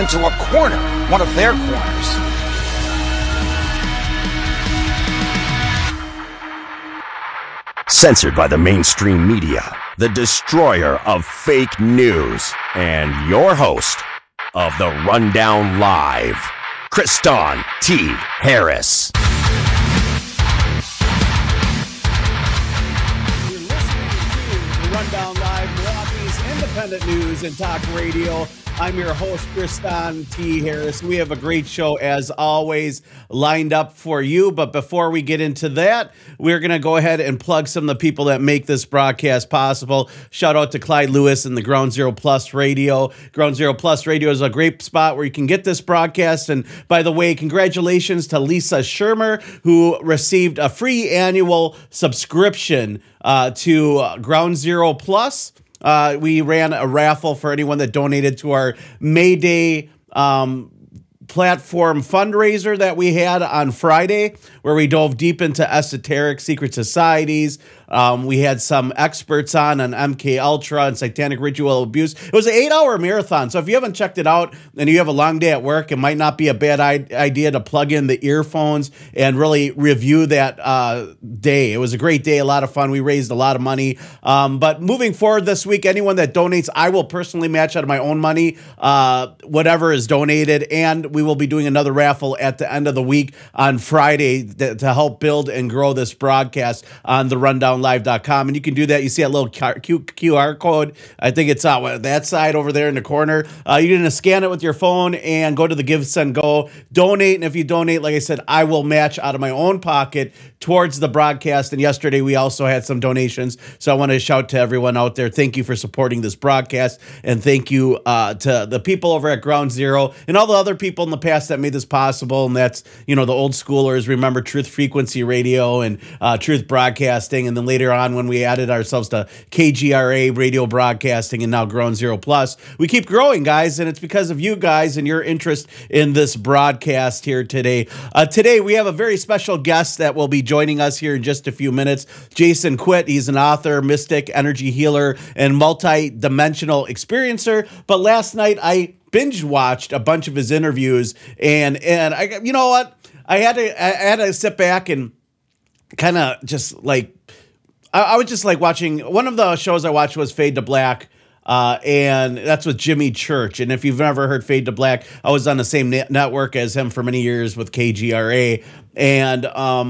into a corner, one of their corners. Censored by the mainstream media, the destroyer of fake news, and your host of the Rundown Live, Kristan T. Harris. You're listening to the Rundown Live, Milwaukee's independent news and talk radio. I'm your host, Kristan T. Harris. We have a great show, as always, lined up for you. But before we get into that, we're going to go ahead and plug some of the people that make this broadcast possible. Shout out to Clyde Lewis and the Ground Zero Plus Radio. Ground Zero Plus Radio is a great spot where you can get this broadcast. And by the way, congratulations to Lisa Shermer, who received a free annual subscription to Ground Zero Plus. We ran a raffle for anyone that donated to our May Day platform fundraiser that we had on Friday, where we dove deep into esoteric secret societies. We had some experts on MK Ultra and satanic ritual abuse. It was an 8-hour marathon. So if you haven't checked it out and you have a long day at work, it might not be a bad idea to plug in the earphones and really review that day. It was a great day, a lot of fun. We raised a lot of money. But moving forward this week, anyone that donates, I will personally match out of my own money whatever is donated. And we will be doing another raffle at the end of the week on Friday to help build and grow this broadcast on the rundownlive.com. And you can do that. You see that little QR code. I think it's on that side over there in the corner. You're going to scan it with your phone and go to the Give, Send, Go. Donate. And if you donate, like I said, I will match out of my own pocket towards the broadcast. And yesterday we also had some donations. So I want to shout to everyone out there. Thank you for supporting this broadcast. And thank you to the people over at Ground Zero and all the other people in the past that made this possible. And that's, the old schoolers. Remember Truth Frequency Radio and Truth Broadcasting. And then later on, when we added ourselves to KGRA Radio Broadcasting and now Ground Zero Plus, we keep growing, guys. And it's because of you guys and your interest in this broadcast here today. Today, we have a very special guest that will be joining us here in just a few minutes. Jason Quitt. He's an author, mystic, energy healer, and multi-dimensional experiencer. But last night, I binge watched a bunch of his interviews, and I, you know what? I had to sit back and kind of just like, I was just like watching, one of the shows I watched was Fade to Black, and that's with Jimmy Church. And if you've never heard Fade to Black, I was on the same network as him for many years with KGRA. And,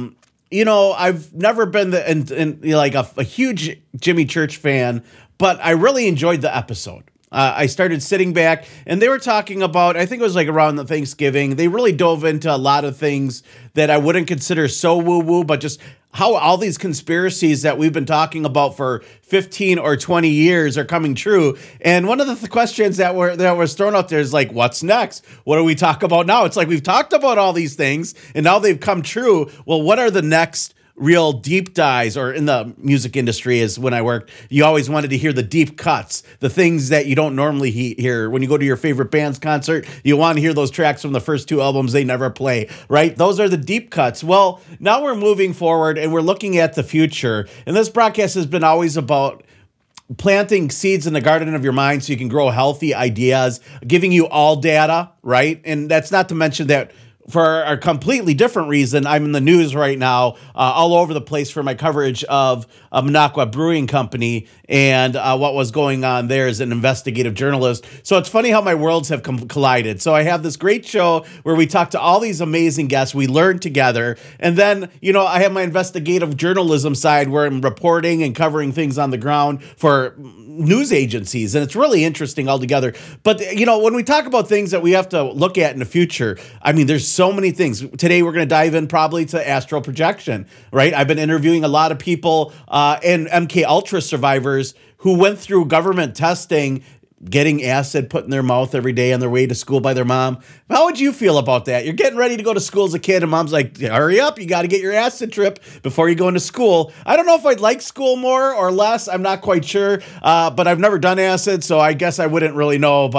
I've never been a huge Jimmy Church fan, but I really enjoyed the episode. I started sitting back, and they were talking about, I think it was like around the Thanksgiving, they really dove into a lot of things that I wouldn't consider so woo-woo, but just how all these conspiracies that we've been talking about for 15 or 20 years are coming true. And one of the questions that was thrown out there is like, what's next? What do we talk about now? It's like we've talked about all these things, and now they've come true. Well, what are the next real deep dives? Or in the music industry, is when I worked, you always wanted to hear the deep cuts, the things that you don't normally hear. When you go to your favorite band's concert, you want to hear those tracks from the first two albums they never play, right? Those are the deep cuts. Well, now we're moving forward and we're looking at the future. And this broadcast has been always about planting seeds in the garden of your mind so you can grow healthy ideas, giving you all data, right? And that's not to mention that for a completely different reason, I'm in the news right now, all over the place for my coverage of Minocqua Brewing Company and what was going on there as an investigative journalist. So it's funny how my worlds have collided. So I have this great show where we talk to all these amazing guests. We learn together. And then, I have my investigative journalism side where I'm reporting and covering things on the ground for news agencies. And it's really interesting altogether. But, when we talk about things that we have to look at in the future, I mean, there's so many things. Today, we're going to dive in probably to astral projection, right? I've been interviewing a lot of people and MK Ultra survivors who went through government testing, getting acid put in their mouth every day on their way to school by their mom. How would you feel about that? You're getting ready to go to school as a kid, and mom's like, hurry up, you got to get your acid trip before you go into school. I don't know if I'd like school more or less. I'm not quite sure, but I've never done acid, so I guess I wouldn't really know. But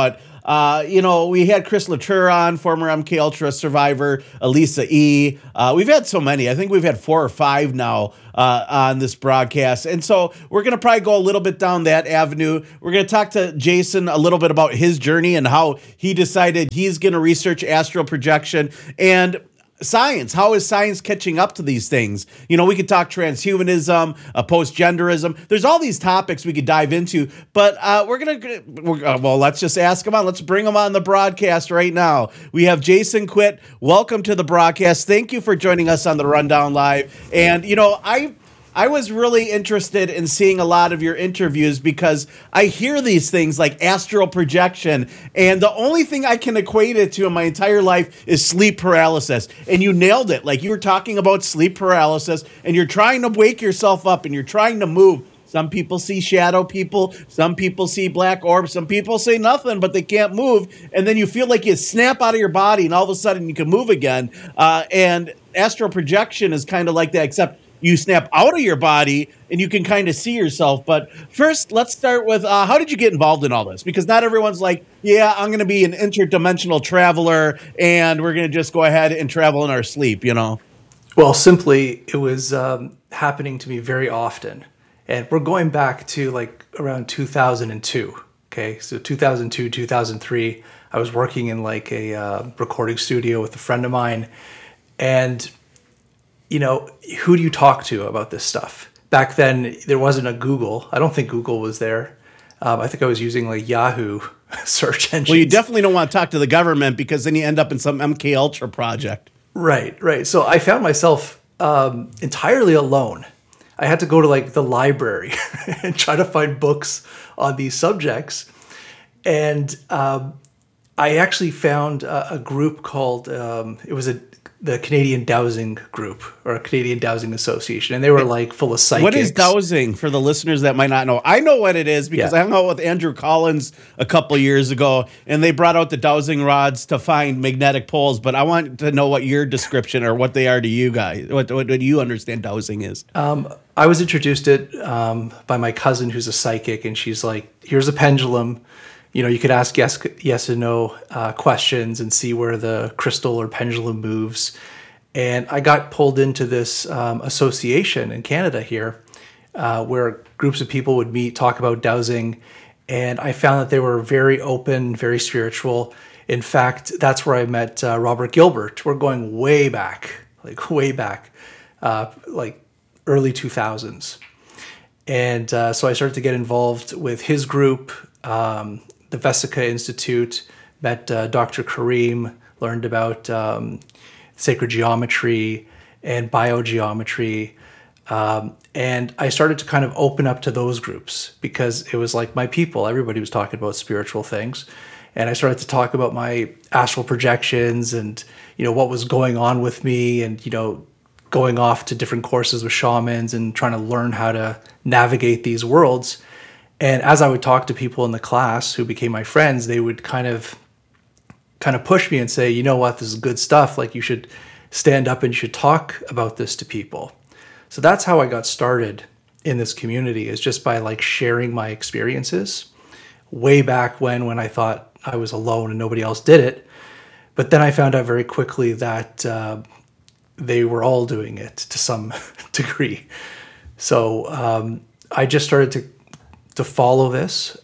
We had Chris Latour on, former MK Ultra survivor, Elisa E. We've had so many. I think we've had 4 or 5 now on this broadcast. And so we're going to probably go a little bit down that avenue. We're going to talk to Jason a little bit about his journey and how he decided he's going to research astral projection and science. How is science catching up to these things? We could talk transhumanism, post-genderism. There's all these topics we could dive into, but let's just ask him on. Let's bring him on the broadcast right now. We have Jason Quitt. Welcome to the broadcast. Thank you for joining us on the Rundown Live. And, I was really interested in seeing a lot of your interviews because I hear these things like astral projection, and the only thing I can equate it to in my entire life is sleep paralysis. And you nailed it. Like, you were talking about sleep paralysis, and you're trying to wake yourself up, and you're trying to move. Some people see shadow people. Some people see black orbs. Some people say nothing, but they can't move. And then you feel like you snap out of your body, and all of a sudden you can move again. And astral projection is kind of like that, except you snap out of your body and you can kind of see yourself. But first, let's start with how did you get involved in all this? Because not everyone's like, yeah, I'm going to be an interdimensional traveler and we're going to just go ahead and travel in our sleep, Well, simply, it was happening to me very often. And we're going back to like around 2002. Okay, so 2002, 2003, I was working in like a recording studio with a friend of mine. And who do you talk to about this stuff? Back then, there wasn't a Google. I don't think Google was there. I think I was using like Yahoo search engines. Well, you definitely don't want to talk to the government because then you end up in some MK Ultra project. Right. So I found myself entirely alone. I had to go to like the library and try to find books on these subjects. And I actually found a group called, the Canadian Dowsing Group or Canadian Dowsing Association. And they were like full of psychics. What is dowsing for the listeners that might not know? I know what it is because I hung out with Andrew Collins a couple years ago and they brought out the dowsing rods to find magnetic poles. But I want to know what your description or what they are to you guys. What do you understand dowsing is? I was introduced it by my cousin who's a psychic, and she's like, here's a pendulum. You could ask yes and no questions and see where the crystal or pendulum moves. And I got pulled into this association in Canada here where groups of people would meet, talk about dowsing. And I found that they were very open, very spiritual. In fact, that's where I met Robert Gilbert. We're going way back, like early 2000s. And so I started to get involved with his group, the Vesica Institute, met Dr. Kareem, learned about sacred geometry and biogeometry. And I started to kind of open up to those groups because it was like my people. Everybody was talking about spiritual things. And I started to talk about my astral projections and, what was going on with me and, going off to different courses with shamans and trying to learn how to navigate these worlds. And as I would talk to people in the class who became my friends, they would kind of push me and say, you know what, this is good stuff. Like, you should stand up and you should talk about this to people. So that's how I got started in this community, is just by like sharing my experiences way back when I thought I was alone and nobody else did it. But then I found out very quickly that they were all doing it to some degree. So I just started to follow this,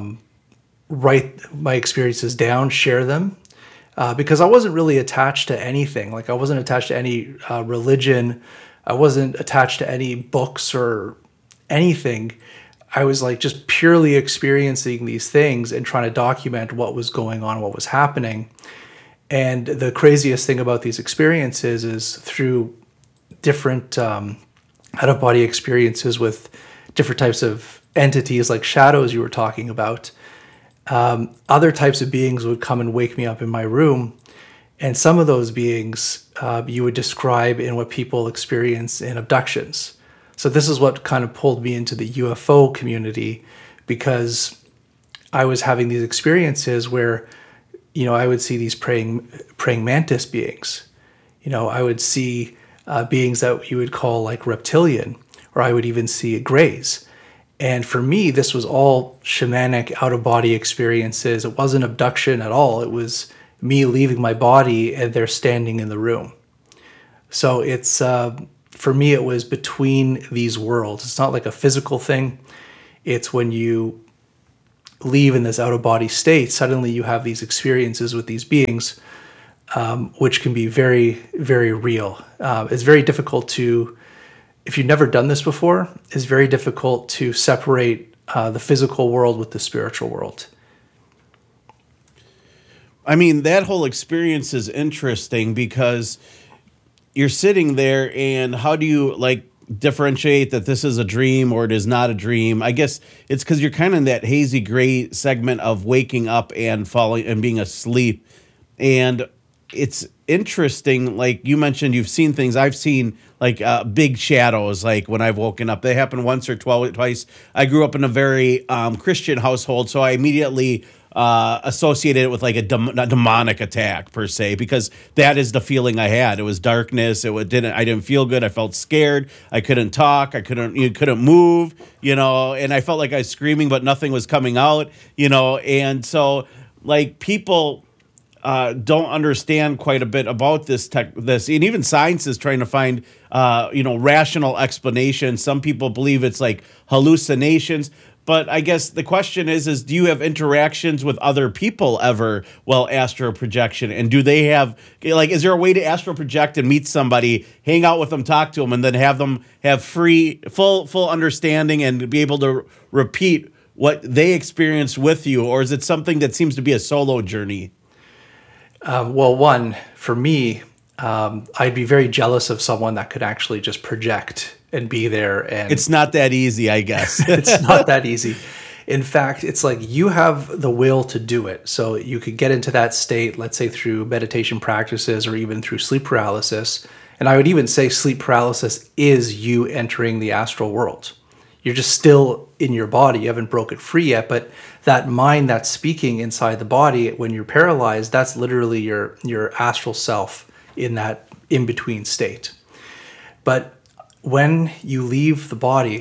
write my experiences down, share them, because I wasn't really attached to anything. Like, I wasn't attached to any religion. I wasn't attached to any books or anything. I was like just purely experiencing these things and trying to document what was going on, what was happening. And the craziest thing about these experiences is through different out-of-body experiences with different types of entities like shadows you were talking about, other types of beings would come and wake me up in my room. And some of those beings you would describe in what people experience in abductions. So this is what kind of pulled me into the UFO community, because I was having these experiences where, I would see these praying mantis beings. I would see beings that you would call like reptilian, or I would even see greys. And for me, this was all shamanic out-of-body experiences. It wasn't abduction at all. It was me leaving my body and they're standing in the room. So it's, for me, it was between these worlds. It's not like a physical thing. It's when you leave in this out-of-body state, suddenly you have these experiences with these beings, which can be very, very real. It's very difficult to, if you've never done this before, it's very difficult to separate the physical world with the spiritual world. I mean, that whole experience is interesting because you're sitting there, and how do you like differentiate that this is a dream or it is not a dream? I guess it's because you're kind of in that hazy gray segment of waking up and falling and being asleep. And it's interesting, like you mentioned, you've seen things. I've seen like big shadows, like when I've woken up. They happen once or twice. I grew up in a very Christian household, so I immediately associated it with like a demonic attack per se, because that is the feeling I had. It was darkness. I didn't feel good. I felt scared. I couldn't talk. You couldn't move, and I felt like I was screaming, but nothing was coming out, and so like people don't understand quite a bit about this, and even science is trying to find, rational explanation. Some people believe it's like hallucinations, but I guess the question is do you have interactions with other people ever while astral projection? And do they have, like, is there a way to astral project and meet somebody, hang out with them, talk to them, and then have them have full understanding and be able to repeat what they experienced with you? Or is it something that seems to be a solo journey? Well, one, for me, I'd be very jealous of someone that could actually just project and be there. And it's not that easy, I guess. It's not that easy. In fact, it's like you have the will to do it. So you could get into that state, let's say through meditation practices or even through sleep paralysis. And I would even say sleep paralysis is you entering the astral world. You're just still in your body. You haven't broke it free yet, but that mind that's speaking inside the body when you're paralyzed, that's literally your astral self in that in-between state. But when you leave the body,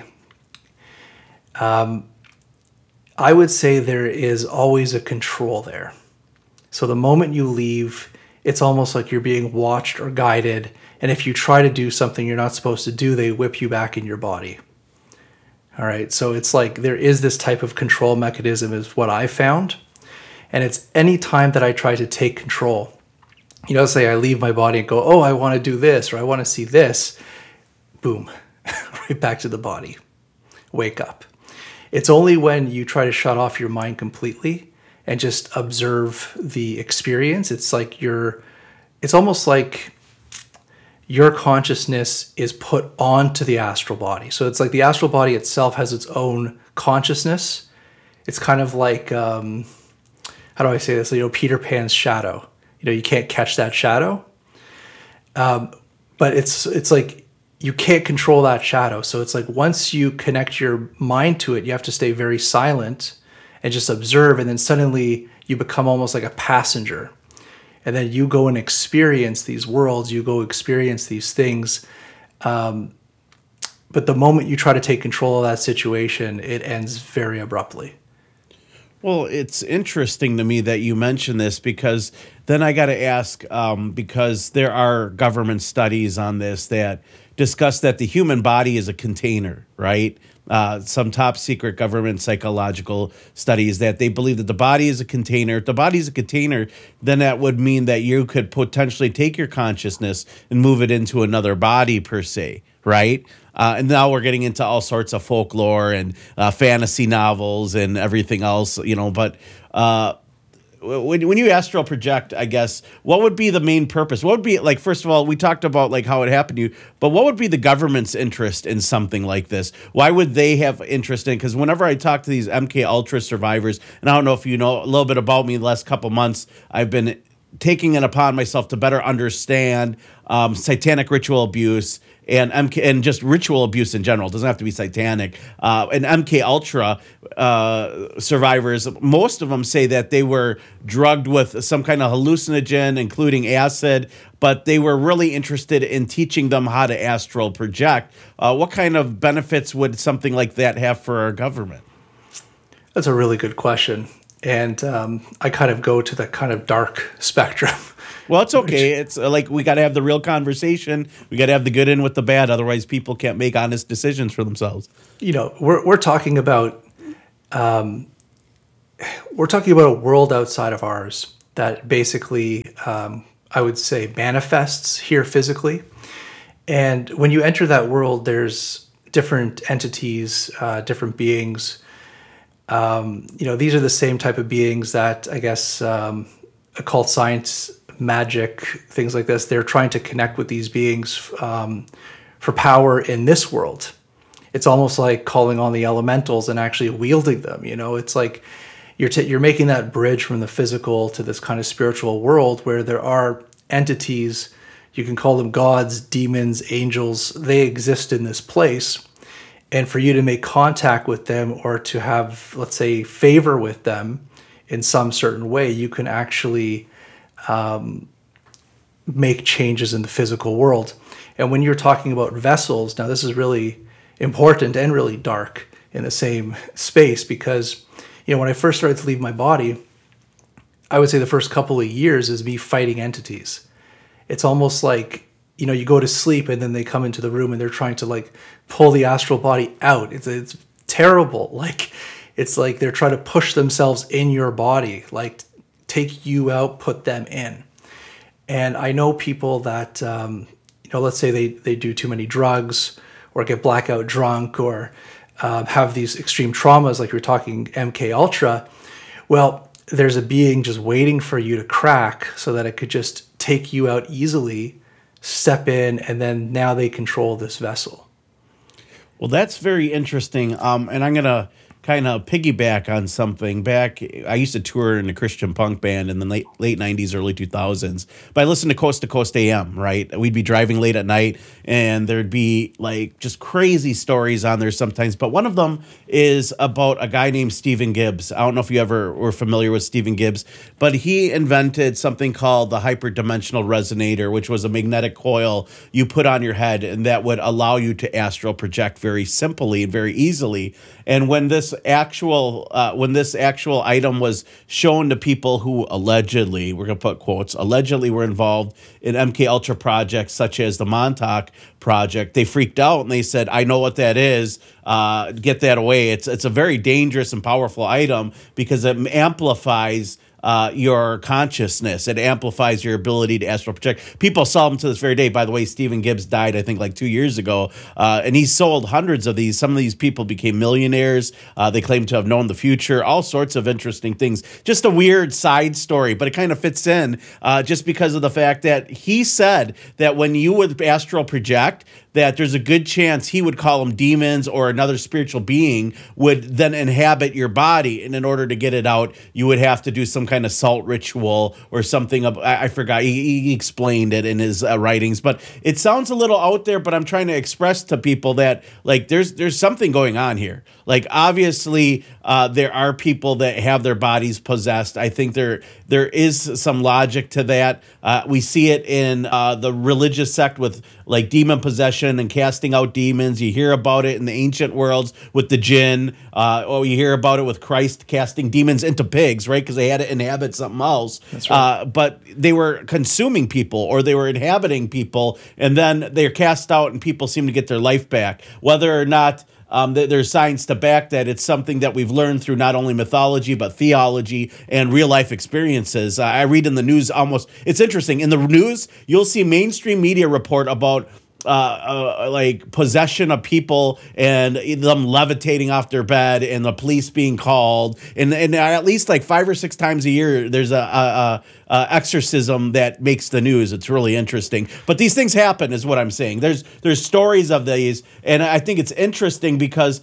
I would say there is always a control there. So the moment you leave, it's almost like you're being watched or guided. And if you try to do something you're not supposed to do, they whip you back in your body. All right, so it's like there is this type of control mechanism is what I found. And it's any time that I try to take control, say I leave my body and go, oh, I want to do this or I want to see this, boom, right back to the body. Wake up. It's only when you try to shut off your mind completely and just observe the experience. It's almost like your consciousness is put onto the astral body. So it's like the astral body itself has its own consciousness. It's kind of like, how do I say this? Peter Pan's shadow. You can't catch that shadow. But it's like you can't control that shadow. So it's like once you connect your mind to it, you have to stay very silent and just observe. And then suddenly you become almost like a passenger. And then you go and experience these worlds, you go experience these things. But the moment you try to take control of that situation, it ends very abruptly. Well, it's interesting to me that you mention this, because then I got to ask, because there are government studies on this that discuss that the human body is a container, right? Some top secret government psychological studies that they believe that the body is a container. If the body is a container, then that would mean that you could potentially take your consciousness and move it into another body per se, right? And now we're getting into all sorts of folklore and fantasy novels and everything else, but when you astral project, I guess, what would be the main purpose? What would be, like, first of all, we talked about like how it happened to you, but what would be the government's interest in something like this? Why would they have interest in? Because whenever I talk to these MK Ultra survivors, and I don't know if you know a little bit about me the last couple months, I've been taking it upon myself to better understand satanic ritual abuse and just ritual abuse in general. It doesn't have to be satanic. And MK Ultra survivors, most of them say that they were drugged with some kind of hallucinogen, including acid, but they were really interested in teaching them how to astral project. What kind of benefits would something like that have for our government? That's a really good question. And I kind of go to the kind of dark spectrum. Well, it's okay. It's like we got to have the real conversation. We got to have the good in with the bad. Otherwise, people can't make honest decisions for themselves. You know, we're talking about a world outside of ours that basically, I would say, manifests here physically. And when you enter that world, there's different entities, different beings. These are the same type of beings that I guess occult science, magic, things like this, they're trying to connect with these beings for power in this world. It's almost like calling on the elementals and actually wielding them. It's like you're making that bridge from the physical to this kind of spiritual world where there are entities, you can call them gods, demons, angels, they exist in this place. And for you to make contact with them or to have, let's say, favor with them in some certain way, you can actually make changes in the physical world. And when you're talking about vessels, now this is really important and really dark in the same space because, when I first started to leave my body, I would say the first couple of years is me fighting entities. It's almost like, you go to sleep and then they come into the room and they're trying to pull the astral body out. It's terrible. It's like they're trying to push themselves in your body, take you out, put them in. And I know people that, let's say they do too many drugs or get blackout drunk or have these extreme traumas, like you're talking MK Ultra. Well, there's a being just waiting for you to crack so that it could just take you out easily, step in, and then now they control this vessel. Well, that's very interesting. And I'm going to kind of piggyback on something. I used to tour in a Christian punk band in the late 90s, early 2000s. But I listened to Coast AM, right? We'd be driving late at night, and there'd be just crazy stories on there sometimes. But one of them is about a guy named Stephen Gibbs. I don't know if you ever were familiar with Stephen Gibbs, but he invented something called the hyperdimensional resonator, which was a magnetic coil you put on your head, and that would allow you to astral project very simply and very easily. And when this actual item was shown to people who allegedly, we're going to put quotes, allegedly were involved in MK Ultra projects such as the Montauk project, they freaked out and they said, "I know what that is. Get that away." It's a very dangerous and powerful item because it amplifies your consciousness. It amplifies your ability to astral project. People sell them to this very day. By the way, Stephen Gibbs died, I think, 2 years ago, and he sold hundreds of these. Some of these people became millionaires. They claim to have known the future. All sorts of interesting things. Just a weird side story, but it kind of fits in just because of the fact that he said that when you would astral project, that there's a good chance he would call them demons or another spiritual being would then inhabit your body. And in order to get it out, you would have to do some kind of salt ritual or something. I forgot. He explained it in his writings, but it sounds a little out there, but I'm trying to express to people that there's something going on here. Obviously, there are people that have their bodies possessed. I think there is some logic to that. We see it in the religious sect with demon possession and casting out demons. You hear about it in the ancient worlds with the jinn, or you hear about it with Christ casting demons into pigs, right? Because they had to inhabit something else. That's right. But they were consuming people or they were inhabiting people, and then they're cast out and people seem to get their life back. Whether or not there's science to back that, it's something that we've learned through not only mythology, but theology and real life experiences. I read in the news it's interesting. In the news, you'll see mainstream media report about possession of people and them levitating off their bed and the police being called. And at least 5 or 6 times a year, there's a exorcism that makes the news. It's really interesting. But these things happen is what I'm saying. There's stories of these. And I think it's interesting because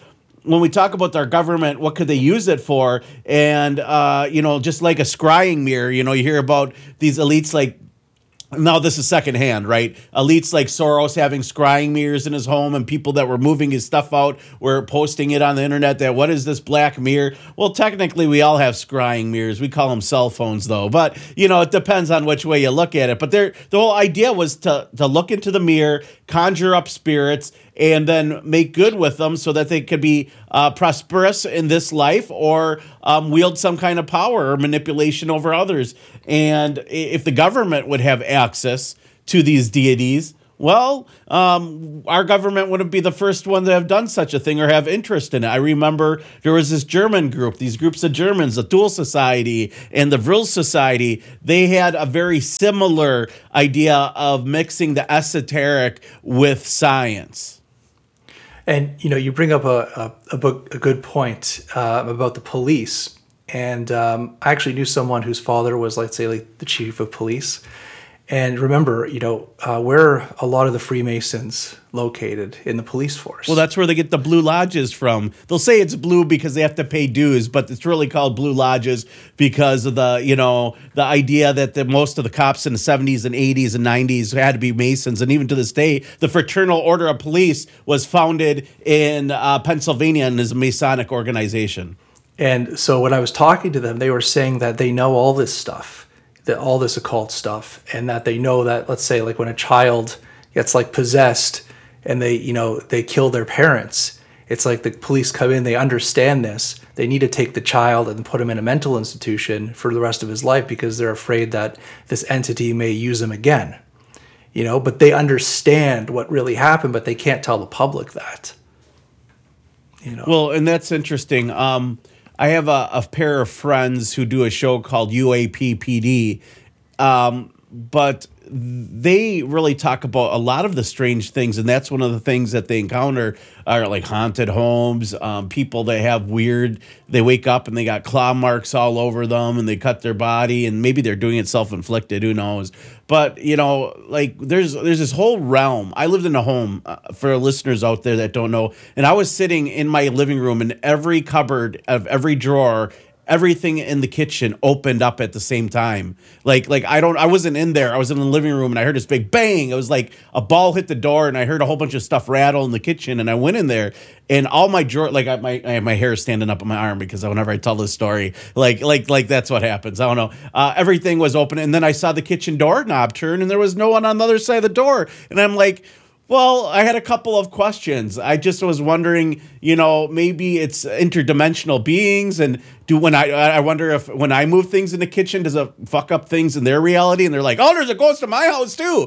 when we talk about our government, what could they use it for? And, just like a scrying mirror, you hear about these elites like, now this is secondhand, right? Elites like Soros having scrying mirrors in his home, and people that were moving his stuff out were posting it on the internet that, what is this black mirror? Well, technically we all have scrying mirrors. We call them cell phones though. But, it depends on which way you look at it. But the whole idea was to look into the mirror, conjure up spirits, and then make good with them so that they could be prosperous in this life, or wield some kind of power or manipulation over others. And if the government would have access to these deities, well, our government wouldn't be the first one to have done such a thing or have interest in it. I remember there was this German group, these groups of Germans, the Thule Society and the Vril Society. They had a very similar idea of mixing the esoteric with science. And you bring up a good point about the police. And I actually knew someone whose father was, let's say, like the chief of police. And remember, where are a lot of the Freemasons located in the police force? Well, that's where they get the Blue Lodges from. They'll say it's blue because they have to pay dues, but it's really called Blue Lodges because of the idea that most of the cops in the 70s and 80s and 90s had to be Masons. And even to this day, the Fraternal Order of Police was founded in Pennsylvania and is a Masonic organization. And so when I was talking to them, they were saying that they know all this stuff, all this occult stuff, and that they know that, let's say, like when a child gets like possessed and they kill their parents, it's like the police come in, they understand this. They need to take the child and put him in a mental institution for the rest of his life because they're afraid that this entity may use him again. But they understand what really happened, but they can't tell the public that. Well, and that's interesting. I have a pair of friends who do a show called UAPPD, but they really talk about a lot of the strange things, and that's one of the things that they encounter are like haunted homes, people that have they wake up and they got claw marks all over them and they cut their body, and maybe they're doing it self-inflicted, who knows. But, like there's this whole realm. I lived in a home, for listeners out there that don't know, and I was sitting in my living room and every cupboard of every drawer, everything in the kitchen opened up at the same time. I wasn't in there. I was in the living room and I heard this big bang. It was like a ball hit the door and I heard a whole bunch of stuff rattle in the kitchen, and I went in there and all my drawer, I have my hair standing up on my arm because whenever I tell this story, like that's what happens. I don't know. Everything was open, and then I saw the kitchen doorknob turn and there was no one on the other side of the door. And I'm like, well, I had a couple of questions. I just was wondering, maybe it's interdimensional beings, and I wonder if when I move things in the kitchen, does it fuck up things in their reality? And they're like, oh, there's a ghost in my house too,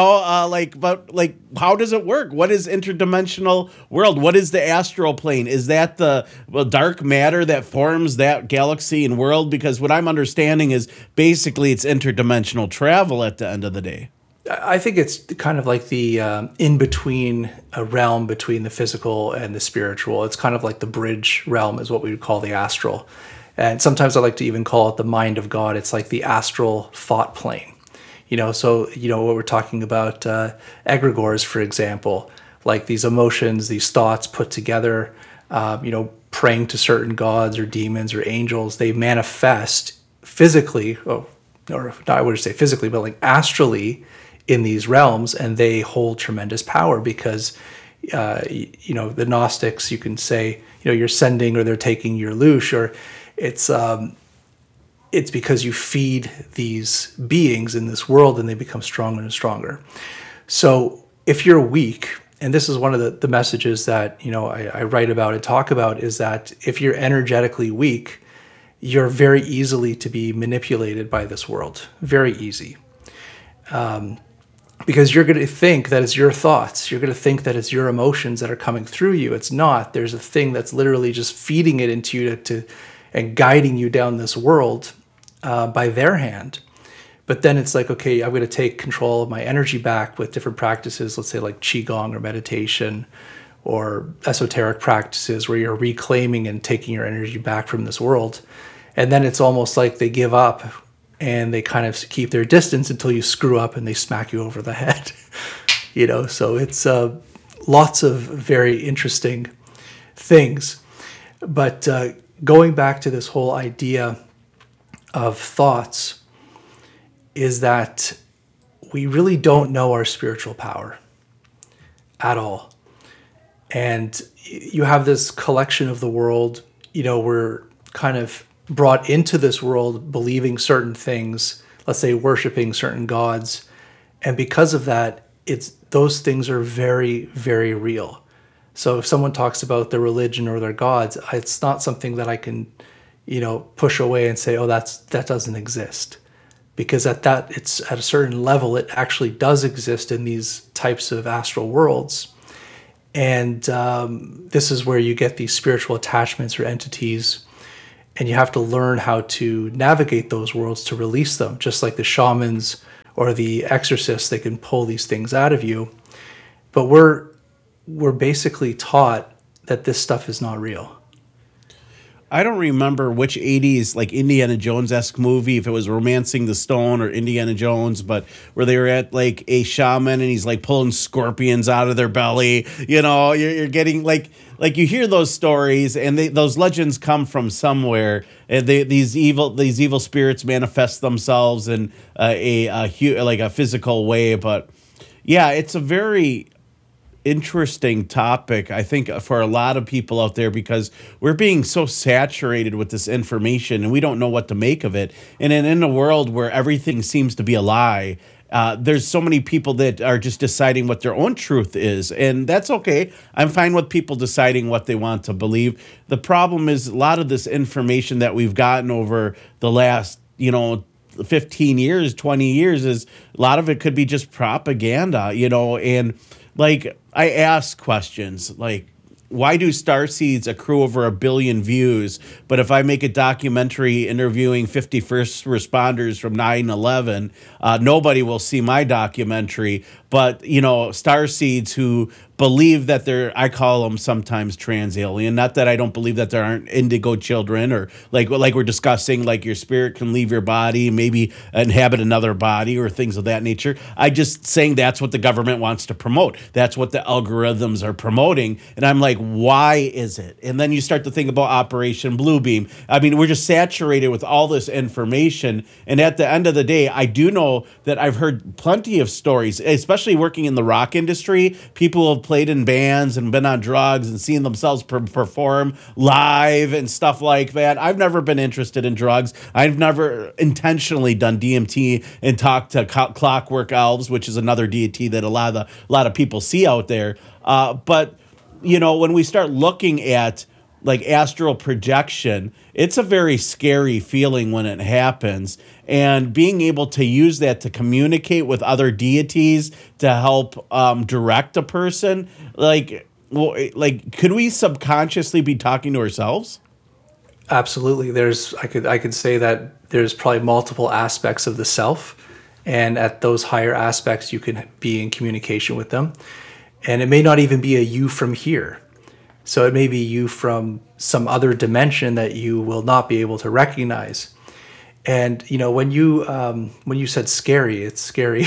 but how does it work? What is interdimensional world? What is the astral plane? Is that the dark matter that forms that galaxy and world? Because what I'm understanding is basically it's interdimensional travel at the end of the day. I think it's kind of like the in-between a realm between the physical and the spiritual. It's kind of like the bridge realm is what we would call the astral. And sometimes I like to even call it the mind of God. It's like the astral thought plane. So what we're talking about, egregores, for example, like these emotions, these thoughts put together, praying to certain gods or demons or angels, they manifest physically, or I wouldn't say physically, but like astrally, in these realms, and they hold tremendous power because, the Gnostics, you can say, you're sending or they're taking your loosh, or it's because you feed these beings in this world and they become stronger and stronger. So if you're weak, and this is one of the messages that, I write about and talk about, is that if you're energetically weak, you're very easily to be manipulated by this world. Very easy. Because you're going to think that it's your thoughts. You're going to think that it's your emotions that are coming through you. It's not. There's a thing that's literally just feeding it into you and guiding you down this world by their hand. But then it's like, okay, I'm going to take control of my energy back with different practices, let's say like Qigong or meditation or esoteric practices where you're reclaiming and taking your energy back from this world. And then it's almost like they give up and they kind of keep their distance until you screw up and they smack you over the head. So it's lots of very interesting things. But going back to this whole idea of thoughts is that we really don't know our spiritual power at all. And you have this collection of the world, we're kind of brought into this world believing certain things, let's say worshiping certain gods. And because of that, those things are very, very real. So if someone talks about their religion or their gods, it's not something that I can, push away and say, oh, that doesn't exist. Because it's at a certain level, it actually does exist in these types of astral worlds. And this is where you get these spiritual attachments or entities, and you have to learn how to navigate those worlds to release them. Just like the shamans or the exorcists, they can pull these things out of you. But we're basically taught that this stuff is not real. I don't remember which 80s, like Indiana Jones-esque movie, if it was Romancing the Stone or Indiana Jones, but where they were at like a shaman and he's like pulling scorpions out of their belly. You're getting like you hear those stories and those legends come from somewhere. And these evil spirits manifest themselves in a physical way. But yeah, it's a very interesting topic, I think, for a lot of people out there, because we're being so saturated with this information and we don't know what to make of it. And in a world where everything seems to be a lie, there's so many people that are just deciding what their own truth is. And that's okay. I'm fine with people deciding what they want to believe. The problem is a lot of this information that we've gotten over the last, 15 years, 20 years, is a lot of it could be just propaganda, and like, I ask questions like, why do Starseeds accrue over 1 billion views? But if I make a documentary interviewing 50 first responders from 9/11, nobody will see my documentary. But, Starseeds who believe that I call them sometimes trans alien. Not that I don't believe that there aren't indigo children, or like we're discussing, like your spirit can leave your body and maybe inhabit another body or things of that nature. I just saying that's what the government wants to promote. That's what the algorithms are promoting. And I'm like, why is it? And then you start to think about Operation Bluebeam. I mean, we're just saturated with all this information. And at the end of the day, I do know that I've heard plenty of stories, especially working in the rock industry. People have played in bands and been on drugs and seen themselves perform live and stuff like that. I've never been interested in drugs. I've never intentionally done DMT and talked to clockwork elves, which is another deity that a lot of people see out there. But when we start looking at like astral projection, it's a very scary feeling when it happens. And being able to use that to communicate with other deities to help direct a person, could we subconsciously be talking to ourselves? Absolutely. I could say that there's probably multiple aspects of the self, and at those higher aspects, you can be in communication with them. And it may not even be a you from here. So it may be you from some other dimension that you will not be able to recognize. And, when you said scary, it's scary.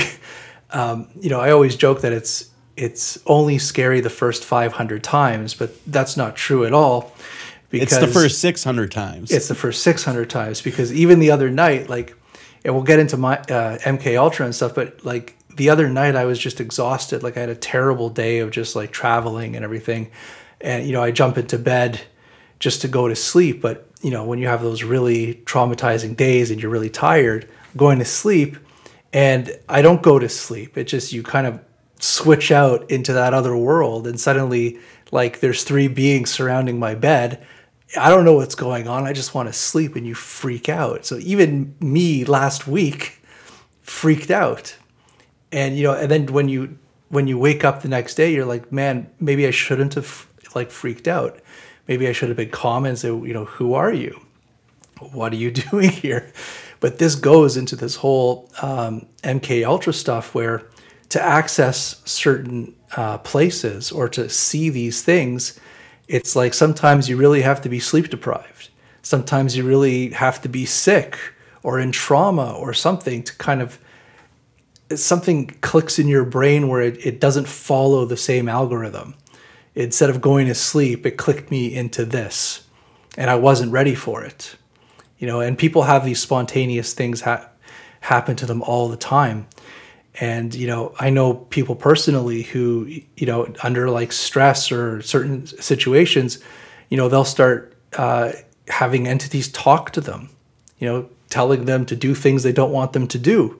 I always joke that it's only scary the first 500 times, but that's not true at all. Because it's the first 600 times. It's the first 600 times, because even the other night, and we'll get into my MK Ultra and stuff, but the other night I was just exhausted. I had a terrible day of just traveling and everything. And, I jump into bed just to go to sleep. But, when you have those really traumatizing days and you're really tired, going to sleep, and I don't go to sleep. It just, you kind of switch out into that other world, and suddenly there's 3 beings surrounding my bed. I don't know what's going on. I just want to sleep, and you freak out. So even me last week freaked out. And, and then when you wake up the next day, you're like, man, maybe I shouldn't have freaked out. Maybe I should have been calm and say, who are you? What are you doing here? But this goes into this whole MK Ultra stuff, where to access certain places or to see these things, it's like sometimes you really have to be sleep deprived. Sometimes you really have to be sick or in trauma or something to kind of, something clicks in your brain where it doesn't follow the same algorithm. instead of going to sleep, it clicked me into this, and I wasn't ready for it. And people have these spontaneous things happen to them all the time. And, I know people personally who, under like stress or certain situations, they'll start having entities talk to them, telling them to do things they don't want them to do.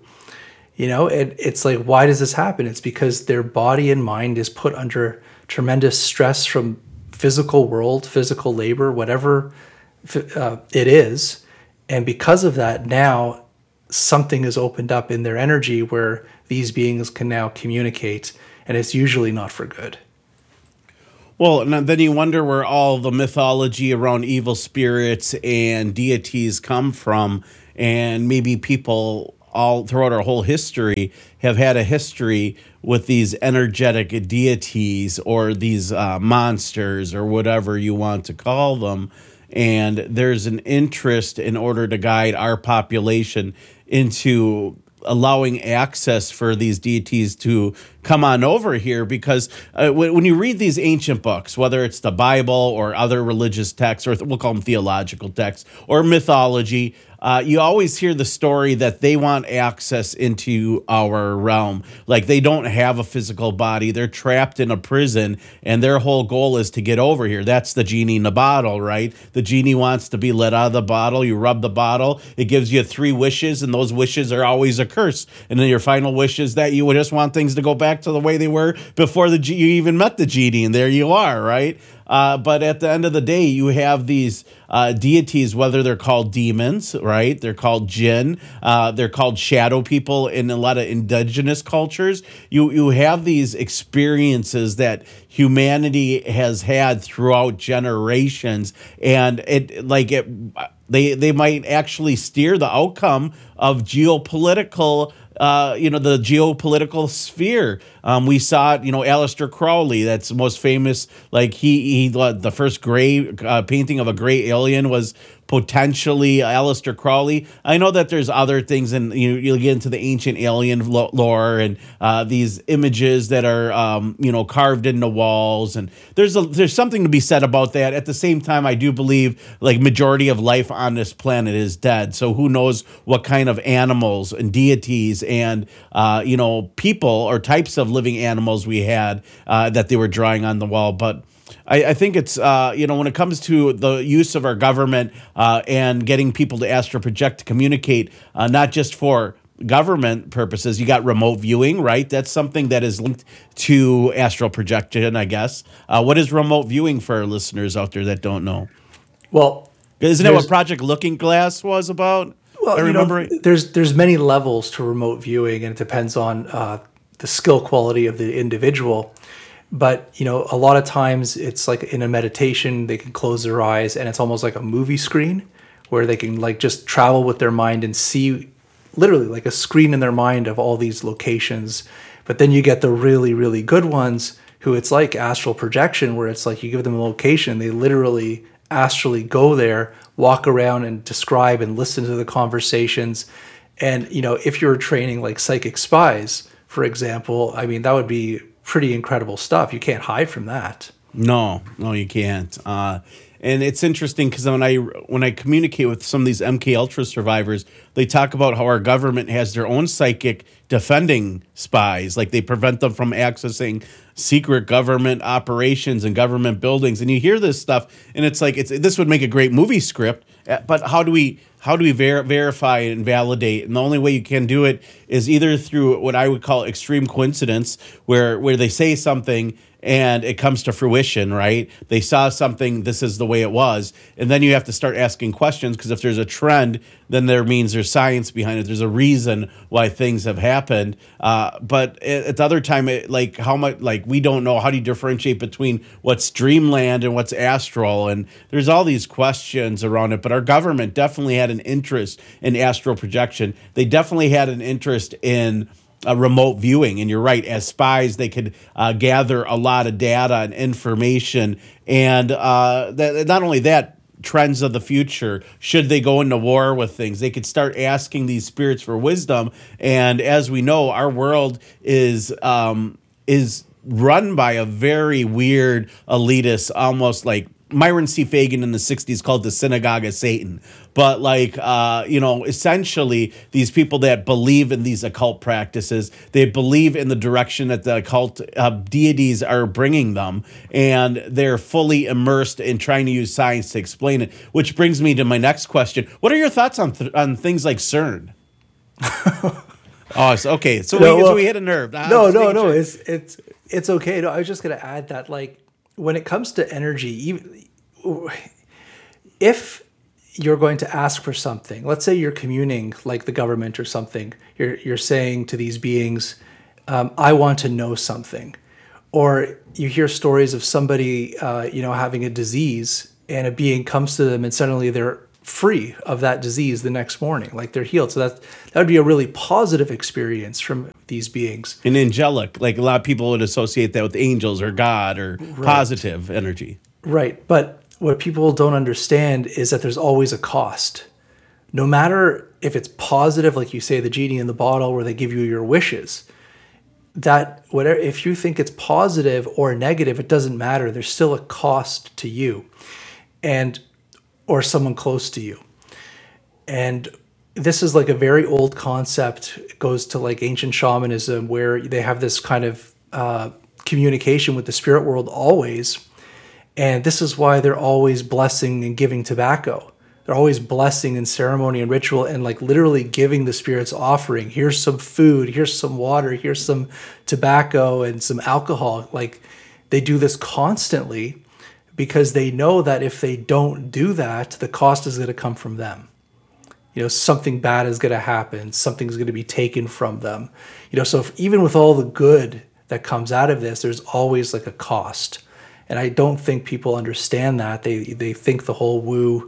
And it's like, why does this happen? It's because their body and mind is put under tremendous stress from physical world, physical labor, whatever it is. And because of that, now something is opened up in their energy where these beings can now communicate, and it's usually not for good. Well, and then you wonder where all the mythology around evil spirits and deities come from, and maybe people all throughout our whole history have had a history with these energetic deities or these monsters or whatever you want to call them. And there's an interest in order to guide our population into allowing access for these deities to come on over here, because when you read these ancient books, whether it's the Bible or other religious texts, or we'll call them theological texts, or mythology, you always hear the story that they want access into our realm. Like, they don't have a physical body. They're trapped in a prison, and their whole goal is to get over here. That's the genie in the bottle, right? The genie wants to be let out of the bottle. You rub the bottle. It gives you 3 wishes, and those wishes are always a curse. And then your final wish is that you would just want things to go back to the way they were before you even met the genie, and there you are, right? But at the end of the day, you have these deities, whether they're called demons, right? They're called jinn. They're called shadow people in a lot of indigenous cultures. You have these experiences that humanity has had throughout generations, and they might actually steer the outcome of geopolitical. The geopolitical sphere. We saw it, Aleister Crowley, that's most famous. Like he the first gray painting of a gray alien was potentially Aleister Crowley. I know that there's other things, and you'll get into the ancient alien lore and these images that are carved into walls, and there's something to be said about that. At the same time, I do believe like majority of life on this planet is dead. So who knows what kind of animals and deities and people or types of living animals we had that they were drawing on the wall. But I think it's, when it comes to the use of our government and getting people to astral project to communicate, not just for government purposes, you got remote viewing, right? That's something that is linked to astral projection, I guess. What is remote viewing for our listeners out there that don't know? Well, isn't that what Project Looking Glass was about? Well, I remember there's many levels to remote viewing, and it depends on the skill quality of the individual. But, a lot of times it's like in a meditation, they can close their eyes and it's almost like a movie screen where they can like just travel with their mind and see literally like a screen in their mind of all these locations. But then you get the really, really good ones who it's like astral projection, where it's like you give them a location, they literally astrally go there, walk around and describe and listen to the conversations. And, if you're training like psychic spies, for example, I mean, that would be pretty incredible stuff. You can't hide from that. No, you can't. And it's interesting because when I communicate with some of these MK Ultra survivors, they talk about how our government has their own psychic defending spies. Like they prevent them from accessing secret government operations and government buildings. And you hear this stuff, and it's like this would make a great movie script. But how do we verify and validate? And the only way you can do it is either through what I would call extreme coincidence, where they say something and it comes to fruition, right? They saw something, this is the way it was. And then you have to start asking questions, because if there's a trend, then there means there's science behind it. There's a reason why things have happened. But at the other time, we don't know. How do you differentiate between what's dreamland and what's astral? And there's all these questions around it. But our government definitely had an interest in astral projection. They definitely had an interest in remote viewing. And you're right, as spies, they could gather a lot of data and information. And not only that, trends of the future, should they go into war with things, they could start asking these spirits for wisdom. And as we know, our world is run by a very weird elitist, almost like Myron C. Fagan in the 60s called the Synagogue of Satan. But essentially these people that believe in these occult practices, they believe in the direction that the occult deities are bringing them, and they're fully immersed in trying to use science to explain it, which brings me to my next question. What are your thoughts on things like CERN? Okay. So we hit a nerve. No. It's okay. No, I was just going to add that, like, when it comes to energy, if you're going to ask for something, let's say you're communing like the government or something, you're saying to these beings, I want to know something. Or you hear stories of somebody, having a disease, and a being comes to them and suddenly they're free of that disease the next morning, like they're healed. So that would be a really positive experience from these beings. And angelic, like a lot of people would associate that with angels or God or positive energy. Right. But what people don't understand is that there's always a cost. No matter if it's positive, like you say, the genie in the bottle where they give you your wishes, that whatever, if you think it's positive or negative, it doesn't matter. There's still a cost to you or someone close to you. And this is like a very old concept. It goes to like ancient shamanism, where they have this kind of communication with the spirit world always. And this is why they're always blessing and giving tobacco. They're always blessing in ceremony and ritual, and like literally giving the spirits offering. Here's some food, here's some water, here's some tobacco and some alcohol. Like, they do this constantly because they know that if they don't do that, the cost is going to come from them. Something bad is going to happen. Something's going to be taken from them. So even with all the good that comes out of this, there's always like a cost. And I don't think people understand that. They think the whole woo,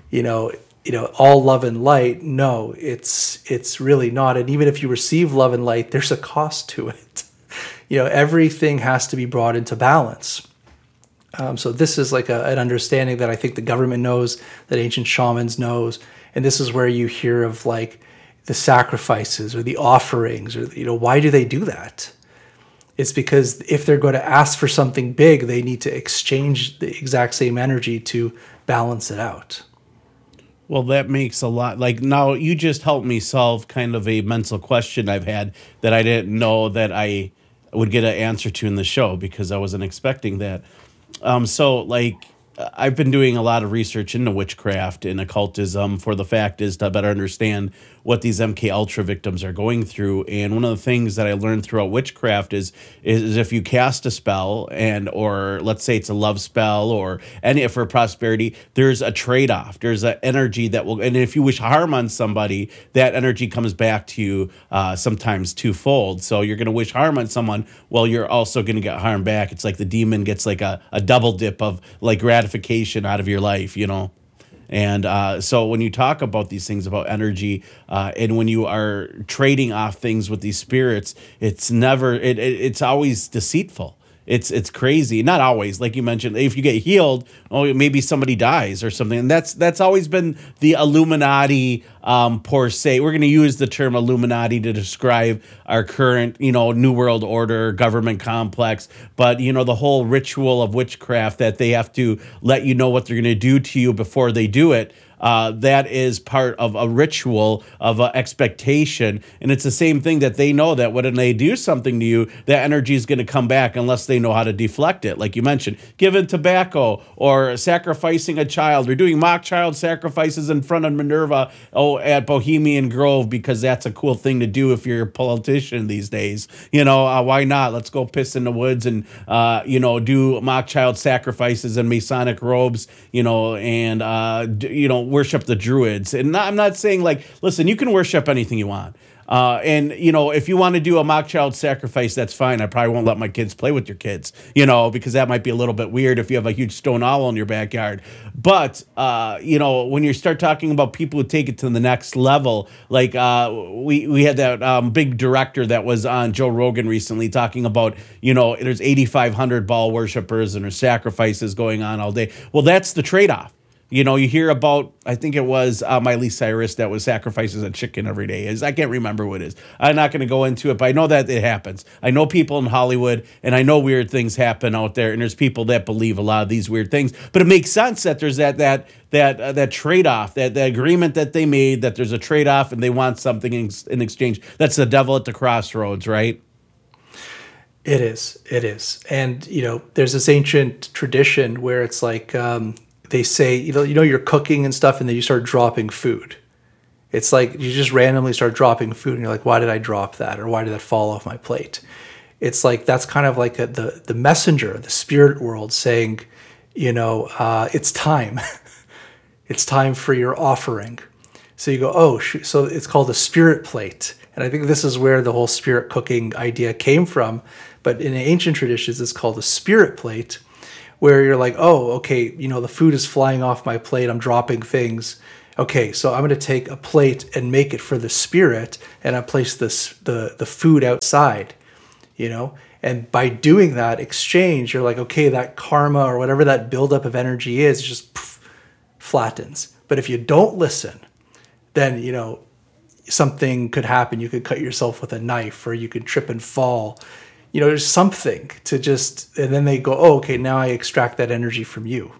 all love and light. No, it's really not. And even if you receive love and light, there's a cost to it. Everything has to be brought into balance. So this is like an understanding that I think the government knows, that ancient shamans knows. And this is where you hear of like the sacrifices or the offerings, or, why do they do that? It's because if they're going to ask for something big, they need to exchange the exact same energy to balance it out. Well, that makes a lot. Like, now you just helped me solve kind of a mental question I've had that I didn't know that I would get an answer to in the show, because I wasn't expecting that. I've been doing a lot of research into witchcraft and occultism, for the fact is to better understand what these MK Ultra victims are going through. And one of the things that I learned throughout witchcraft is if you cast a spell, or let's say it's a love spell or any for prosperity, there's a trade-off. There's an energy that will, and if you wish harm on somebody, that energy comes back to you sometimes twofold. So you're going to wish harm on someone, well, you're also going to get harm back. It's like the demon gets like a double dip of like gratification out of your life, And so when you talk about these things about energy, and when you are trading off things with these spirits, it's never, it's always deceitful. It's crazy. Not always, like you mentioned. If you get healed, maybe somebody dies or something. And that's always been the Illuminati per se. We're going to use the term Illuminati to describe our current, New World Order government complex. But the whole ritual of witchcraft, that they have to let you know what they're going to do to you before they do it. That is part of a ritual of expectation. And it's the same thing that they know that when they do something to you, that energy is going to come back unless they know how to deflect it. Like you mentioned, giving tobacco or sacrificing a child or doing mock child sacrifices in front of Minerva at Bohemian Grove, because that's a cool thing to do if you're a politician these days. Why not? Let's go piss in the woods and, do mock child sacrifices in Masonic robes, and, worship the Druids. And I'm not saying listen, you can worship anything you want. And if you want to do a mock child sacrifice, that's fine. I probably won't let my kids play with your kids, because that might be a little bit weird if you have a huge stone owl in your backyard. But, when you start talking about people who take it to the next level, we had that big director that was on Joe Rogan recently talking about, there's 8,500 Baal worshipers and there's sacrifices going on all day. Well, that's the trade-off. You know, you hear about, I think it was Miley Cyrus that was sacrifices a chicken every day. I can't remember what it is. I'm not going to go into it, but I know that it happens. I know people in Hollywood, and I know weird things happen out there, and there's people that believe a lot of these weird things. But it makes sense that there's that trade-off, that agreement that they made, that there's a trade-off, and they want something in exchange. That's the devil at the crossroads, right? It is. And, you know, there's this ancient tradition where it's like, they say, you're cooking and stuff, and then you start dropping food. It's like you just randomly start dropping food, and you're like, why did I drop that? Or why did that fall off my plate? It's like, that's kind of like the messenger, the spirit world saying, it's time. It's time for your offering. So you go, oh, shoot. So it's called a spirit plate. And I think this is where the whole spirit cooking idea came from. But in ancient traditions, it's called a spirit plate, where you're like, oh, okay, the food is flying off my plate. I'm dropping things. Okay, so I'm going to take a plate and make it for the spirit, and I place the food outside, And by doing that exchange, you're like, okay, that karma or whatever that buildup of energy is just flattens. But if you don't listen, then, something could happen. You could cut yourself with a knife, or you could trip and fall. There's something to and then they go, oh, okay, now I extract that energy from you.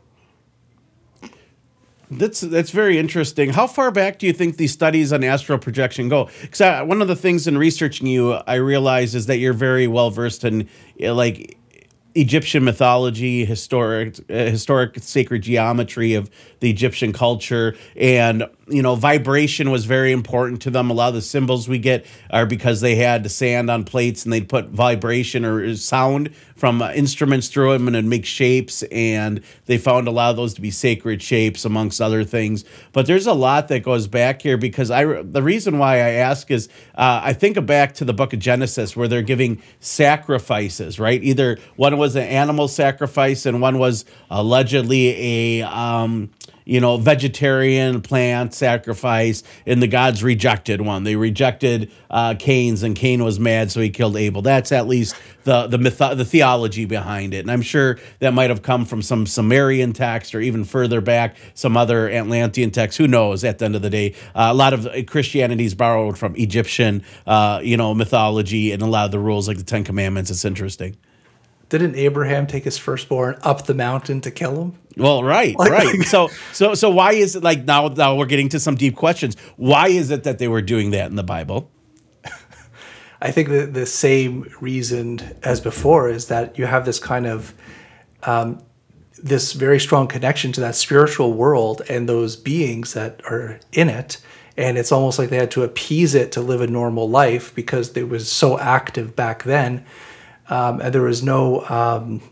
That's very interesting. How far back do you think these studies on astral projection go? Because one of the things in researching you, I realize, is that you're very well versed in like Egyptian mythology, historic sacred geometry of the Egyptian culture, and vibration was very important to them. A lot of the symbols we get are because they had sand on plates, and they'd put vibration or sound from instruments through them, and it'd make shapes, and they found a lot of those to be sacred shapes, amongst other things. But there's a lot that goes back here, because the reason why I ask is I think back to the book of Genesis, where they're giving sacrifices, right? Either one was an animal sacrifice, and one was allegedly a vegetarian plant sacrifice, and the gods rejected one. They rejected Cain's, and Cain was mad, so he killed Abel. That's at least the theology behind it. And I'm sure that might have come from some Sumerian text, or even further back, some other Atlantean text. Who knows? At the end of the day, a lot of Christianity is borrowed from Egyptian, mythology, and a lot of the rules, like the Ten Commandments. It's interesting. Didn't Abraham take his firstborn up the mountain to kill him? Well, right. So why is it, like, now we're getting to some deep questions. Why is it that they were doing that in the Bible? I think that the same reason as before is that you have this kind of this very strong connection to that spiritual world and those beings that are in it. And it's almost like they had to appease it to live a normal life, because it was so active back then. And there was no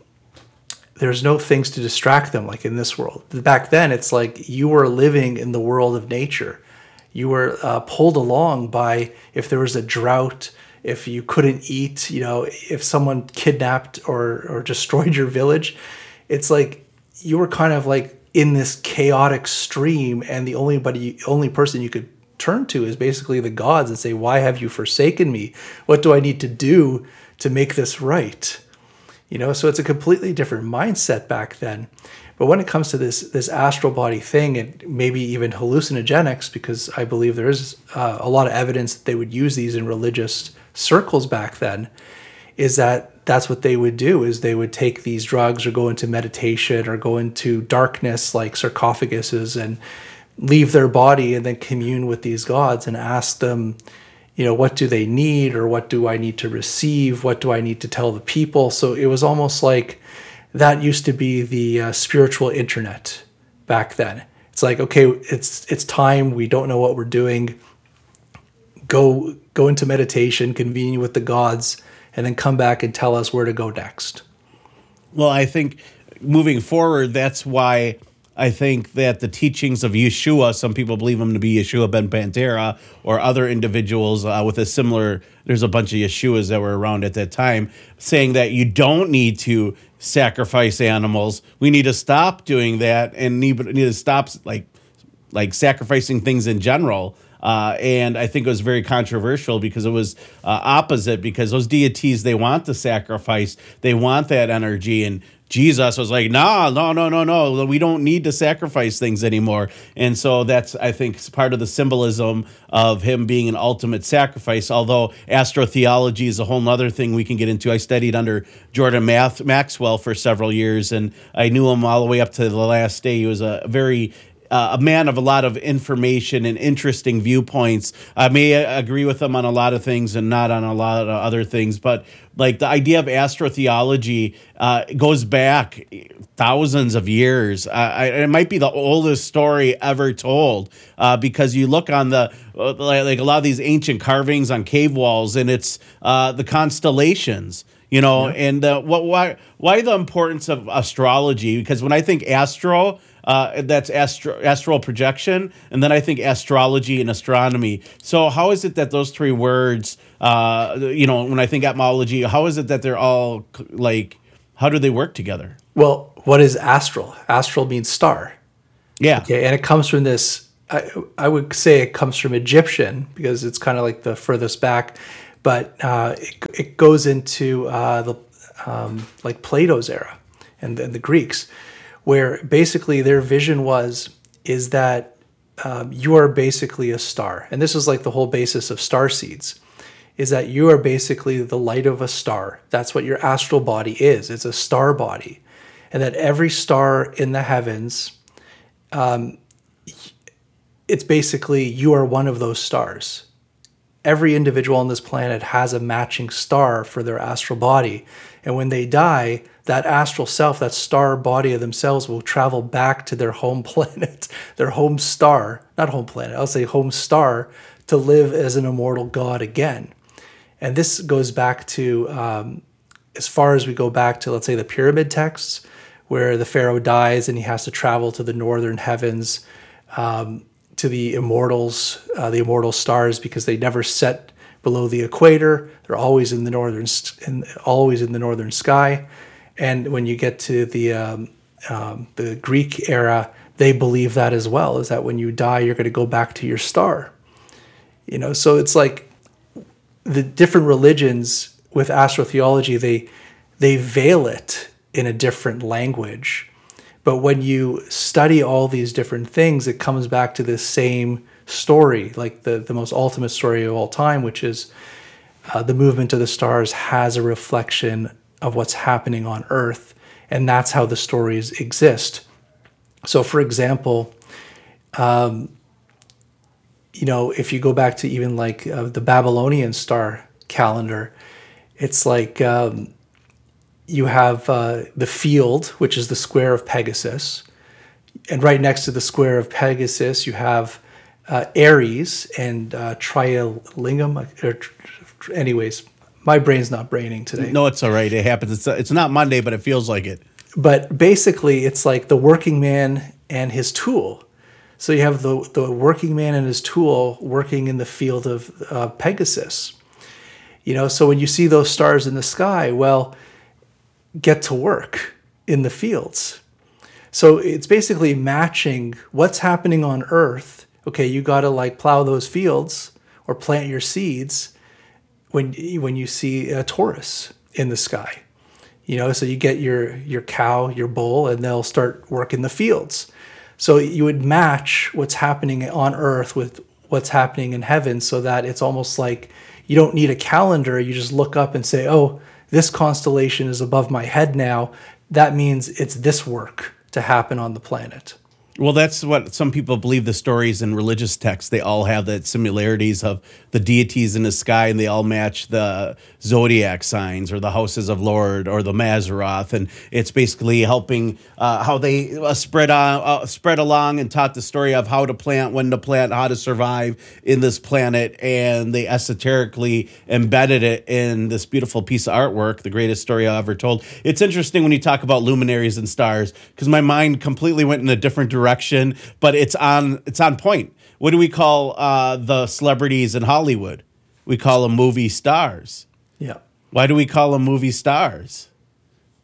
things to distract them like in this world. Back then, it's like you were living in the world of nature. You were pulled along by, if there was a drought, if you couldn't eat, if someone kidnapped or destroyed your village, it's like you were kind of like in this chaotic stream, and the only person you could turn to is basically the gods, and say, why have you forsaken me? What do I need to do to make this right? So it's a completely different mindset back then. But when it comes to this astral body thing, and maybe even hallucinogenics, because I believe there is a lot of evidence that they would use these in religious circles back then, is that's what they would do, is they would take these drugs or go into meditation or go into darkness like sarcophaguses and leave their body and then commune with these gods and ask them, what do they need, or what do I need to receive? What do I need to tell the people? So it was almost like that used to be the spiritual internet back then. It's like, okay, it's time. We don't know what we're doing. Go into meditation, convene with the gods, and then come back and tell us where to go next. Well, I think moving forward, that's why I think that the teachings of Yeshua, some people believe him to be Yeshua ben Pantera, or other individuals with a similar, there's a bunch of Yeshuas that were around at that time, saying that you don't need to sacrifice animals. We need to stop doing that, and need to stop like sacrificing things in general. And I think it was very controversial because it was opposite, because those deities, they want the sacrifice, they want that energy. And Jesus was like, no, we don't need to sacrifice things anymore. And so that's, I think, part of the symbolism of him being an ultimate sacrifice, although astrotheology is a whole nother thing we can get into. I studied under Jordan Maxwell for several years, and I knew him all the way up to the last day. He was a man of a lot of information and interesting viewpoints. I may agree with him on a lot of things and not on a lot of other things, but like the idea of astrotheology goes back thousands of years. It might be the oldest story ever told, because you look on the like a lot of these ancient carvings on cave walls, and it's the constellations. And why the importance of astrology? Because when I think astro, that's astral projection, and then I think astrology and astronomy. So how is it that those three words, when I think etymology, how is it that they're all how do they work together? Well, what is astral? Astral means star. Yeah. Okay, and it comes from this. I would say it comes from Egyptian, because it's kind of like the furthest back, but it goes into like Plato's era and the Greeks, where basically their vision is that you are basically a star. And this is like the whole basis of star seeds, is that you are basically the light of a star. That's what your astral body is. It's a star body. And that every star in the heavens, it's basically you are one of those stars. Every individual on this planet has a matching star for their astral body. And when they die, that astral self, that star body of themselves, will travel back to their home planet, their home star, not home planet, I'll say home star, to live as an immortal god again. And this goes back to, as far as we go back to, let's say, the pyramid texts, where the pharaoh dies and he has to travel to the northern heavens, to the immortals, the immortal stars, because they never set below the equator. They're always in the northern sky. And when you get to the Greek era, they believe that as well, is that when you die, you're going to go back to your star. So it's like the different religions with astrotheology, they veil it in a different language. But when you study all these different things, it comes back to this same story, like the most ultimate story of all time, which is the movement of the stars has a reflection of what's happening on Earth, and that's how the stories exist. So, for example, if you go back to even like the Babylonian star calendar, it's like you have the field, which is the square of Pegasus, and right next to the square of Pegasus, you have Aries and Trilingam. Anyways, my brain's not braining today. No, it's all right. It happens. It's not Monday, but it feels like it. But basically, it's like the working man and his tool. So you have the working man and his tool working in the field of Pegasus. So when you see those stars in the sky, well, get to work in the fields. So it's basically matching what's happening on Earth. Okay, you got to like plow those fields or plant your seeds when you see a Taurus in the sky. So you get your cow, your bull, and they'll start working the fields. So you would match what's happening on Earth with what's happening in heaven, so that it's almost like you don't need a calendar. You just look up and say, oh, this constellation is above my head now. That means it's this work to happen on the planet. Well, that's what some people believe. The stories in religious texts, they all have that similarities of the deities in the sky, and they all match the zodiac signs or the houses of Lord or the Mazzaroth. And it's basically helping how they spread along and taught the story of how to plant, when to plant, how to survive in this planet. And they esoterically embedded it in this beautiful piece of artwork, the greatest story I ever told. It's interesting when you talk about luminaries and stars, because my mind completely went in a different direction, but it's on point. What do we call the celebrities in Hollywood? We call them movie stars. Yeah. Why do we call them movie stars?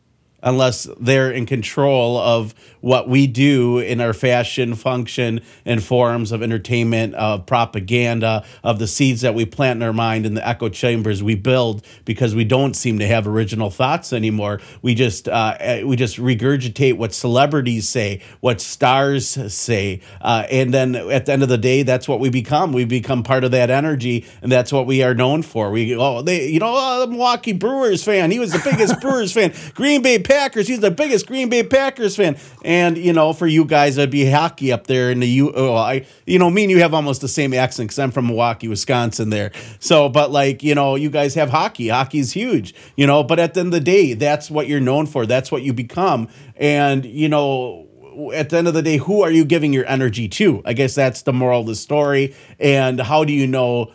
unless they're in control of what we do in our fashion, function, and forms of entertainment, of propaganda, of the seeds that we plant in our mind and the echo chambers we build, because we don't seem to have original thoughts anymore. We just regurgitate what celebrities say, what stars say, and then at the end of the day, that's what we become. We become part of that energy, and that's what we are known for. The Milwaukee Brewers fan. He was the biggest Brewers fan. Green Bay Packers. He's the biggest Green Bay Packers fan. And, for you guys, it'd be hockey up there in the me and you have almost the same accent because I'm from Milwaukee, Wisconsin there. So, but you guys have hockey. Hockey's huge, but at the end of the day, that's what you're known for. That's what you become. And, at the end of the day, who are you giving your energy to? I guess that's the moral of the story. And how do you know,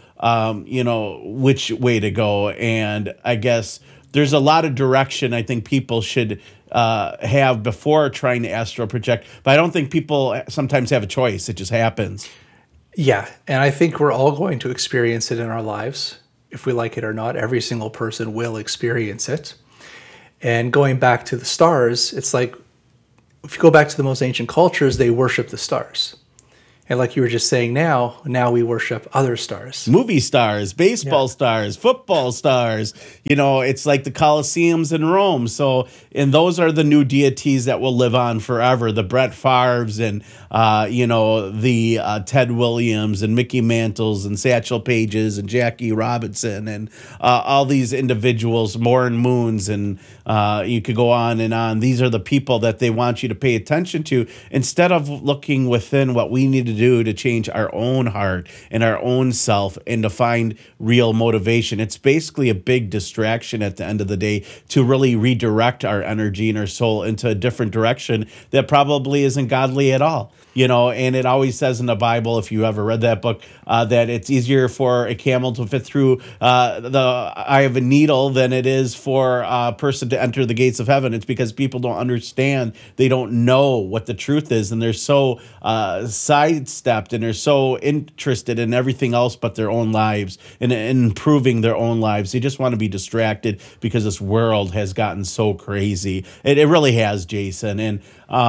which way to go? And I guess there's a lot of direction I think people should have before trying to astral project. But I don't think people sometimes have a choice. It just happens. Yeah. And I think we're all going to experience it in our lives. If we like it or not, every single person will experience it. And going back to the stars, it's like, if you go back to the most ancient cultures, they worship the stars. And like you were just saying now we worship other stars. Movie stars, baseball stars, football stars. It's like the Colosseums in Rome. So, and those are the new deities that will live on forever. The Brett Favres and, the Ted Williams and Mickey Mantles and Satchel Pages and Jackie Robinson and all these individuals, Morin Moons, and you could go on and on. These are the people that they want you to pay attention to instead of looking within what we need to do to change our own heart and our own self and to find real motivation. It's basically a big distraction at the end of the day to really redirect our energy and our soul into a different direction that probably isn't godly at all. And it always says in the Bible, if you ever read that book, that it's easier for a camel to fit through the eye of a needle than it is for a person to enter the gates of heaven. It's because people don't understand. They don't know what the truth is, and they're so sidestepped, and they're so interested in everything else but their own lives and improving their own lives. They just want to be distracted because this world has gotten so crazy. It really has, Jason. And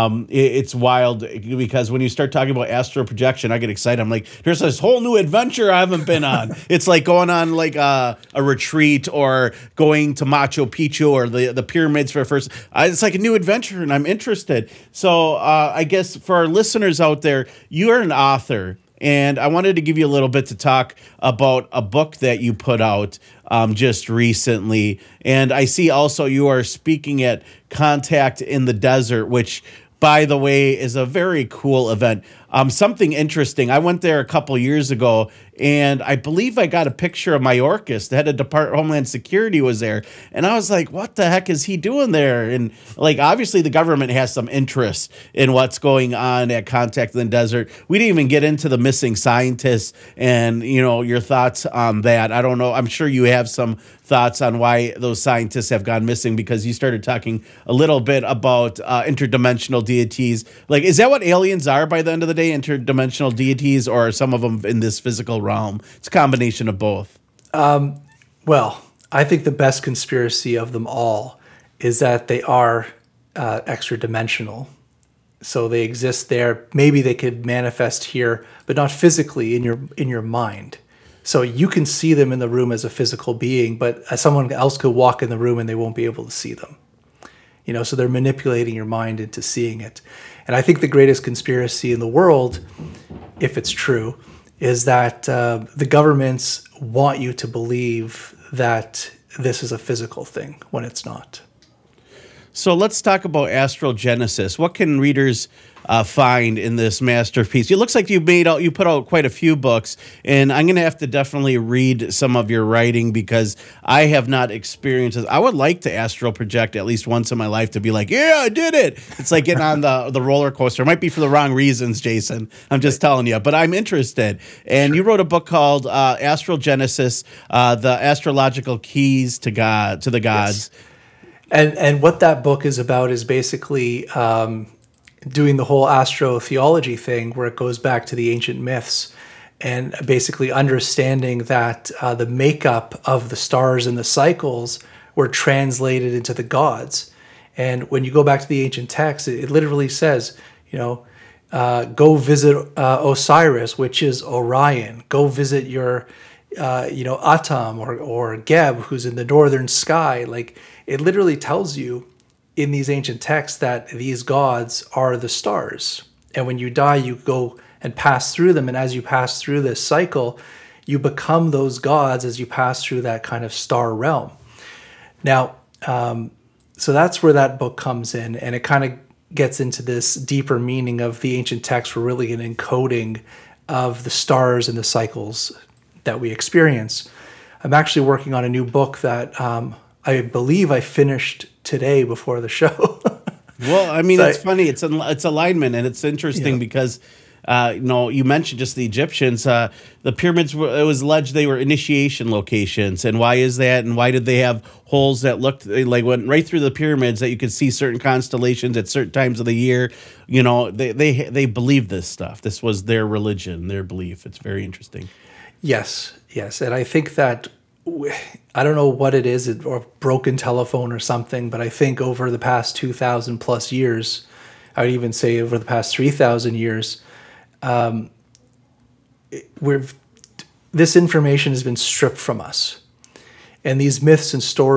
it's wild because when you start talking about astral projection, I get excited. I'm like, there's this whole new adventure I haven't been on. It's like going on like a retreat or going to Machu Picchu or the pyramids for first. It's like a new adventure, and I'm interested. So I guess for our listeners out there, you're an author, and I wanted to give you a little bit to talk about a book that you put out just recently. And I see also you are speaking at Contact in the Desert, which, by the way, is a very cool event. Something interesting. I went there a couple years ago, and I believe I got a picture of Mayorkas. The head of Department of Homeland Security was there. And I was like, what the heck is he doing there? And obviously the government has some interest in what's going on at Contact in the Desert. We didn't even get into the missing scientists and, your thoughts on that. I don't know. I'm sure you have some thoughts on why those scientists have gone missing, because you started talking a little bit about interdimensional deities. Is that what aliens are by the end of the day? Interdimensional deities, or are some of them in this physical realm? It's a combination of both. Well, I think the best conspiracy of them all is that they are extra dimensional. So they exist there. Maybe they could manifest here, but not physically in your mind. So you can see them in the room as a physical being, but someone else could walk in the room and they won't be able to see them. So they're manipulating your mind into seeing it. And I think the greatest conspiracy in the world, if it's true, is that the governments want you to believe that this is a physical thing when it's not. So let's talk about Astrogenesis. What can readers find in this masterpiece? It looks like you put out quite a few books, and I'm going to have to definitely read some of your writing because I have not experienced it. I would like to astral project at least once in my life to be like, yeah, I did it. It's like getting on the roller coaster. It might be for the wrong reasons, Jason. I'm just telling you, but I'm interested. And sure. You wrote a book called Astrogenesis, the astrological keys to the gods. Yes. And what that book is about is basically doing the whole astrotheology thing, where it goes back to the ancient myths and basically understanding that the makeup of the stars and the cycles were translated into the gods. And when you go back to the ancient text, it literally says, go visit Osiris, which is Orion. Go visit your, Atum or Geb, who's in the northern sky. Like, it literally tells you in these ancient texts that these gods are the stars. And when you die, you go and pass through them. And as you pass through this cycle, you become those gods as you pass through that kind of star realm. Now, so that's where that book comes in, and it kind of gets into this deeper meaning of the ancient texts were really an encoding of the stars and the cycles that we experience. I'm actually working on a new book that I believe I finished today before the show. Well, I mean, it's funny. It's alignment, and it's interesting because you mentioned just the Egyptians. The pyramids, it was alleged they were initiation locations. And why is that? And why did they have holes that looked like went right through the pyramids that you could see certain constellations at certain times of the year? They believed this stuff. This was their religion, their belief. It's very interesting. Yes. And I think that, I don't know what it is, or broken telephone or something, but I think over the past 2,000 plus years, I would even say over the past 3,000 years, this information has been stripped from us. And these myths and stories